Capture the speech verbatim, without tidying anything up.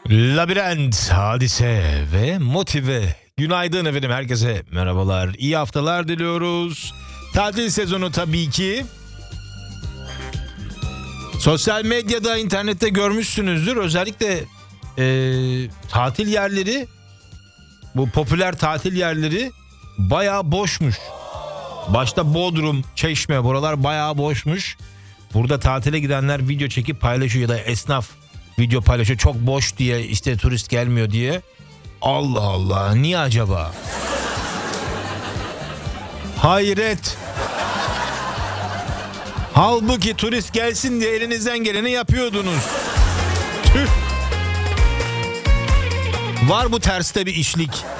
Labirent, Hadise ve Motive. Günaydın efendim, herkese merhabalar. İyi haftalar diliyoruz. Tatil sezonu tabii ki. Sosyal medyada, internette görmüşsünüzdür. Özellikle ee, tatil yerleri, bu popüler tatil yerleri bayağı boşmuş. Başta Bodrum, Çeşme, buralar bayağı boşmuş. Burada tatile gidenler video çekip paylaşıyor ya da esnaf video paylaşıyor. Çok boş diye, işte turist gelmiyor diye. Allah Allah, niye acaba? Hayret. Halbuki turist gelsin diye elinizden geleni yapıyordunuz. Tüh. Var bu terste bir işlik.